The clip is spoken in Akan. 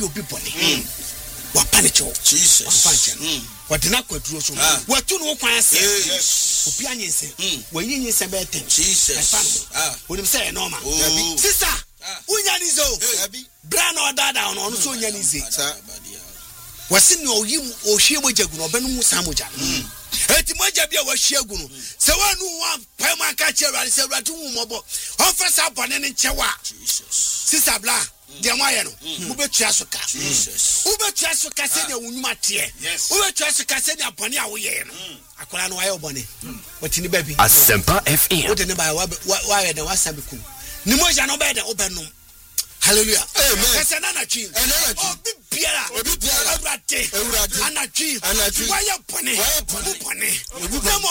you be boni. Wa panicho. Jesus. Wa dina kwaduro so. Wa tu no kwan ase. Obi anyense. Wa yinyense be ten. Jesus. Wonim say normal. Sister, unya ni zo. Bra na odada no so unya ni ze. Wasi ni oyim ohwie mojagu no benu mu samoja. Eti moja bia wa hwiagu no. Se wanu wa pam aka chera se wratu hu mobo. Ofesa bone ne nchewa. Jesus. Sister bla de moye no. Mu betua so ka. Jesus. U betua so ka se ne wunuma tie. U betua so ka se ne abone a wo ye no. Akola no ayo bone. Watini baby. Asempa FM. Wo de ne ba wa ye de wasabi kum. Ni moja no be de obenum. Hallelujah. Amen. Kese na chi. Obi biara. Ewurade. Anatwi. Why you pone?